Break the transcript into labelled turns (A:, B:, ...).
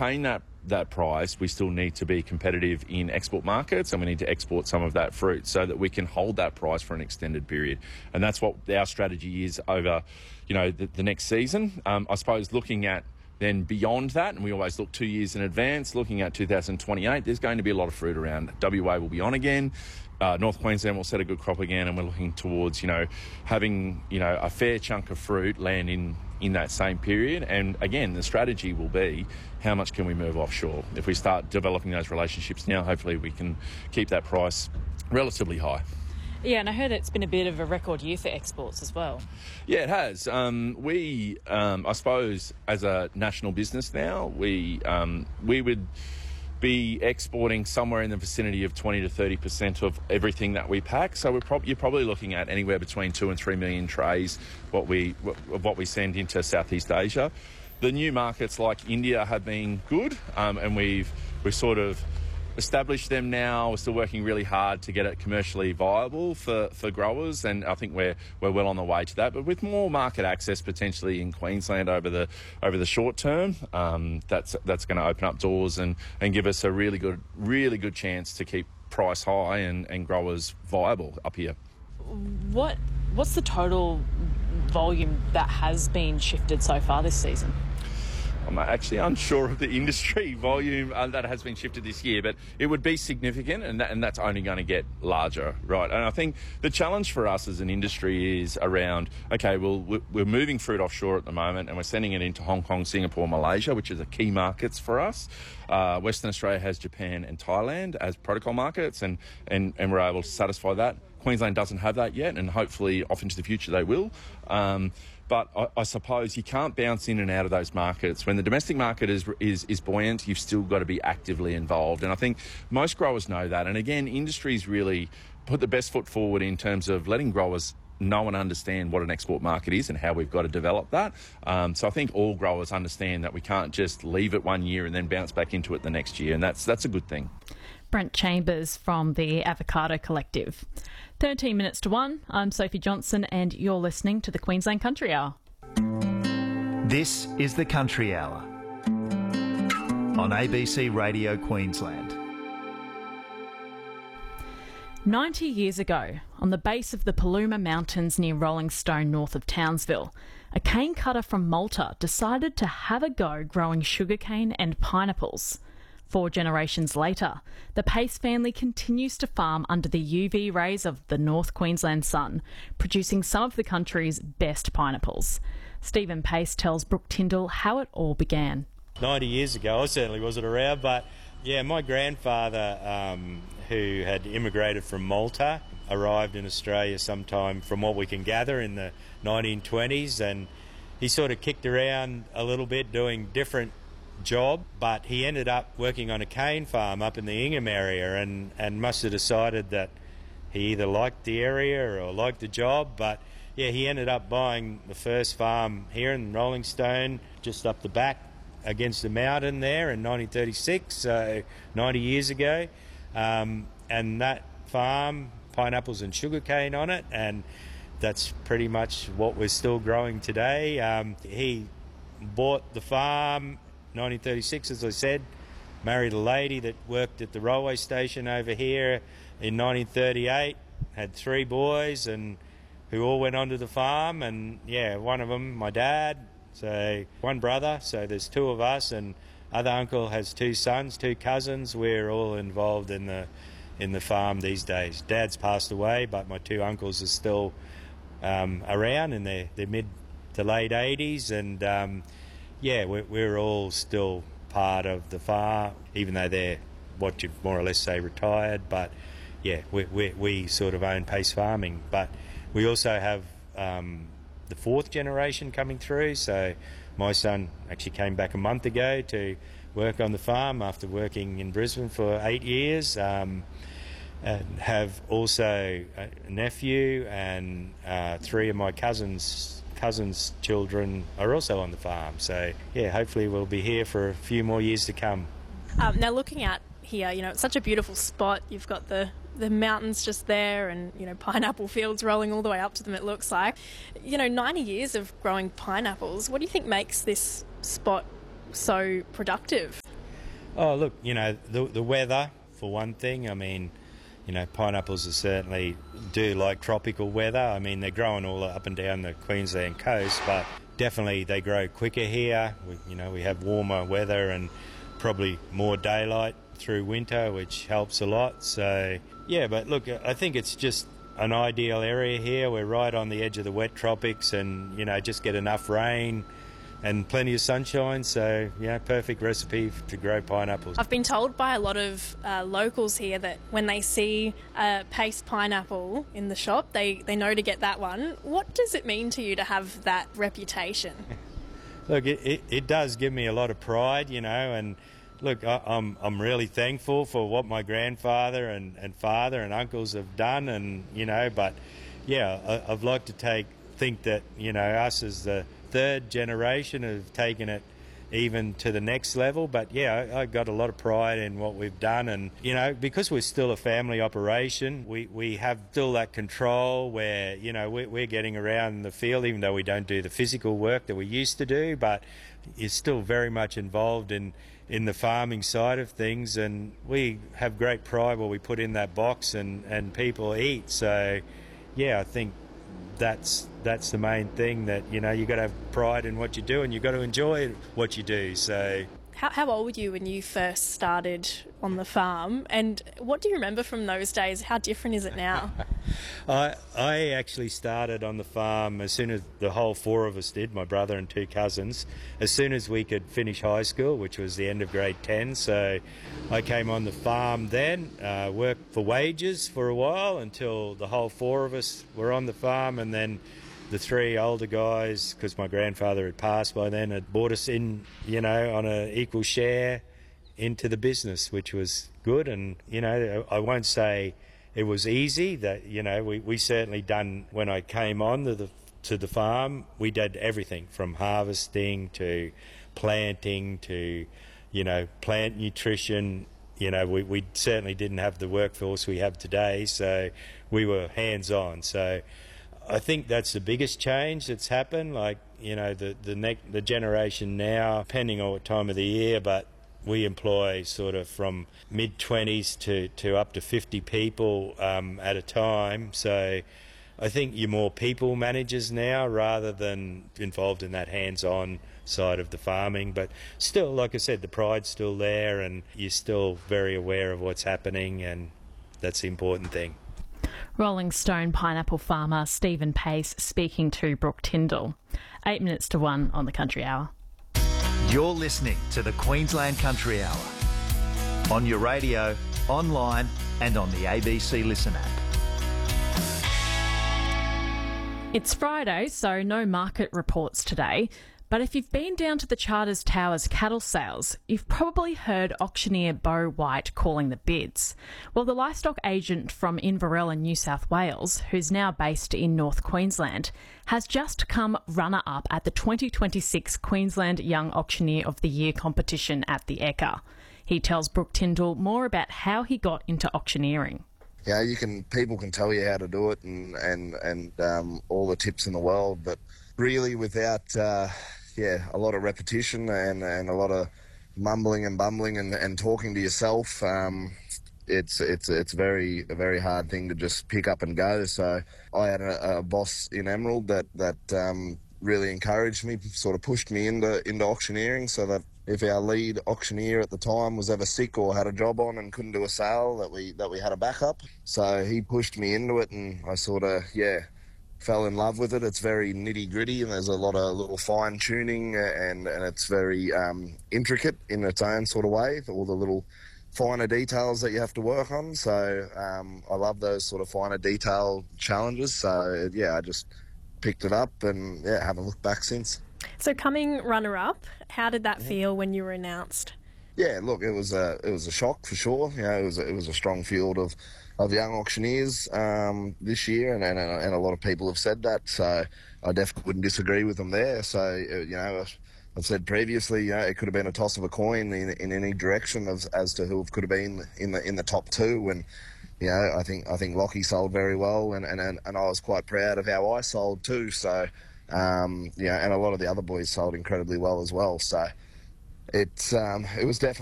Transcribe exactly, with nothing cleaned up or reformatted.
A: maintain that that price, we still need to be competitive in export markets, and we need to export some of that fruit so that we can hold that price for an extended period. And that's what our strategy is over, you know, the, the next season. Um, I suppose looking at then beyond that, and we always look two years in advance, looking at two thousand twenty-eight, there's going to be a lot of fruit around. W A will be on again. Uh, North Queensland will set a good crop again, and we're looking towards, you know, having, you know, a fair chunk of fruit land in, in that same period. And again, the strategy will be how much can we move offshore. If we start developing those relationships now, hopefully we can keep that price relatively high.
B: Yeah, and I heard it's been a bit of a record year for exports as well.
A: Yeah, it has. Um, we, um, I suppose, as a national business now, we um, we would be exporting somewhere in the vicinity of twenty to thirty percent of everything that we pack. So we're prob- you're probably looking at anywhere between two and three million trays what we of what we send into Southeast Asia. The new markets like India have been good, um, and we've we've sort of established them now. We're still working really hard to get it commercially viable for, for growers, and I think we're we're well on the way to that. But with more market access potentially in Queensland over the over the short term, um, that's that's going to open up doors and, and give us a really good really good chance to keep price high and, and growers viable up here.
B: What what's the total volume that has been shifted so far this season?
A: I'm actually unsure of the industry volume uh, that has been shifted this year, but it would be significant, and, that, and that's only going to get larger, right? And I think the challenge for us as an industry is around, okay, well, we're moving fruit offshore at the moment, and we're sending it into Hong Kong, Singapore, Malaysia, which are the key markets for us. Uh, Western Australia has Japan and Thailand as protocol markets, and, and, and we're able to satisfy that. Queensland doesn't have that yet, and hopefully off into the future they will. Um, but I, I suppose you can't bounce in and out of those markets. When the domestic market is, is is buoyant, you've still got to be actively involved. And I think most growers know that. And again, industries really put the best foot forward in terms of letting growers know and understand what an export market is and how we've got to develop that. Um, so I think all growers understand that we can't just leave it one year and then bounce back into it the next year, and that's that's a good thing.
C: Brent Chambers from the Avocado Collective. thirteen minutes to one. I'm Sophie Johnson, and you're listening to the Queensland Country Hour.
D: This is the Country Hour on A B C Radio Queensland.
C: ninety years ago, on the base of the Paluma Mountains near Rolling Stone north of Townsville, a cane cutter from Malta decided to have a go growing sugarcane and pineapples. Four generations later, the Pace family continues to farm under the U V rays of the North Queensland sun, producing some of the country's best pineapples. Stephen Pace tells Brooke Tyndall how it all began.
E: ninety years ago, I certainly wasn't around, but yeah, my grandfather, um, who had immigrated from Malta, arrived in Australia sometime, from what we can gather, in the nineteen twenties, and he sort of kicked around a little bit doing different job, but he ended up working on a cane farm up in the Ingham area, and, and must have decided that he either liked the area or liked the job. But yeah, he ended up buying the first farm here in Rolling Stone, just up the back against the mountain there in nineteen thirty-six, so ninety years ago. Um, and that farm, pineapples and sugarcane on it, and that's pretty much what we're still growing today. Um, he bought the farm nineteen thirty-six, as I said, married a lady that worked at the railway station over here in nineteen thirty-eight, had three boys, and who all went onto the farm, and yeah, one of them, my dad, so one brother, so there's two of us, and other uncle has two sons, two cousins. We're all involved in the in the farm these days. Dad's passed away, but my two uncles are still um, around in their, their mid to late eighties, and um, yeah, we're, we're all still part of the farm, even though they're what you more or less say retired. But yeah, we we, we sort of own Pace Farming. But we also have um, the fourth generation coming through. So my son actually came back a month ago to work on the farm after working in Brisbane for eight years. Um, and have also a nephew, and uh, three of my cousins cousins' children are also on the farm. So yeah, hopefully we'll be here for a few more years to come.
F: Um, now looking out here, you know, it's such a beautiful spot. You've got the, the mountains just there, and, you know, pineapple fields rolling all the way up to them, it looks like. You know, ninety years of growing pineapples. What do you think makes this spot so productive?
E: Oh, look, you know, the, the weather, for one thing. I mean, you know, pineapples are certainly do like tropical weather. I mean, they're growing all up and down the Queensland coast, but definitely they grow quicker here. We, you know, we have warmer weather and probably more daylight through winter, which helps a lot. So, yeah, but look, I think it's just an ideal area here. We're right on the edge of the wet tropics and, you know, just get enough rain and plenty of sunshine, so, yeah, perfect recipe to grow pineapples.
F: I've been told by a lot of uh, locals here that when they see a Pace pineapple in the shop, they, they know to get that one. What does it mean to you to have that reputation?
E: Look, it, it, it does give me a lot of pride, you know, and look, I, I'm I'm really thankful for what my grandfather and, and father and uncles have done, and, you know, but, yeah, I, I'd like to take think that, you know, us as the third generation have taken it even to the next level. But yeah, I, I got a lot of pride in what we've done, and you know, because we're still a family operation, we, we have still that control where, you know, we're, we're getting around in the field, even though we don't do the physical work that we used to do, but you're still very much involved in in the farming side of things, and we have great pride what we put in that box and and people eat. So yeah, I think that's that's the main thing, that, you know, you got to have pride in what you do and you got to enjoy what you do. So
F: how, how old were you when you first started on the farm, and what do you remember from those days? How different is it now?
E: I I actually started on the farm as soon as the whole four of us did, my brother and two cousins, as soon as we could finish high school, which was the end of grade ten. So I came on the farm then, uh, worked for wages for a while until the whole four of us were on the farm, and then the three older guys, because my grandfather had passed by then, had brought us in, you know, on an equal share into the business, which was good. And, you know, I won't say it was easy. That, you know, we, we certainly done, when I came on to the, to the farm, we did everything from harvesting to planting to, you know, plant nutrition. You know, we, we certainly didn't have the workforce we have today, so we were hands-on. So I think that's the biggest change that's happened. Like, you know, the the, ne- the generation now, depending on what time of the year, but we employ sort of from mid-twenties to, to up to fifty people um, at a time. So I think you're more people managers now rather than involved in that hands-on side of the farming. But still, like I said, the pride's still there and you're still very aware of what's happening, and that's the important thing.
C: Rolling Stone pineapple farmer Stephen Pace speaking to Brooke Tyndall. Eight minutes to one on the Country Hour.
D: You're listening to the Queensland Country Hour on your radio, online and on the A B C Listen app.
C: It's Friday, so no market reports today. But if you've been down to the Charters Towers cattle sales, you've probably heard auctioneer Bo White calling the bids. Well, the livestock agent from Inverell in New South Wales, who's now based in North Queensland, has just come runner-up at the twenty twenty-six Queensland Young Auctioneer of the Year competition at the Ekka. He tells Brooke Tyndall more about how he got into auctioneering.
G: Yeah, you can. People can tell you how to do it and and and um, all the tips in the world, but really without uh, yeah a lot of repetition and and a lot of mumbling and bumbling and, and talking to yourself, um, it's it's it's very a very hard thing to just pick up and go. So I had a, a boss in Emerald that that um, really encouraged me, sort of pushed me into into auctioneering, so that if our lead auctioneer at the time was ever sick or had a job on and couldn't do a sale, that we that we had a backup. So he pushed me into it, and I sort of yeah fell in love with it. It's very nitty gritty, and there's a lot of little fine tuning, and and it's very um, intricate in its own sort of way. All the little finer details that you have to work on. So um, I love those sort of finer detail challenges. So yeah, I just picked it up and yeah, haven't looked back since.
F: So coming runner-up, how did that feel when you were announced?
G: Yeah, look, it was a it was a shock for sure. You know, it was a, it was a strong field of, of young auctioneers um, this year, and, and and a lot of people have said that. So I definitely wouldn't disagree with them there. So you know, I've said previously, you know, it could have been a toss of a coin in in any direction as as to who could have been in the in the top two. And you know, I think I think Lockie sold very well, and and and I was quite proud of how I sold too. So. Um, yeah, and a lot of the other boys sold incredibly well as well. So it's um, it was definitely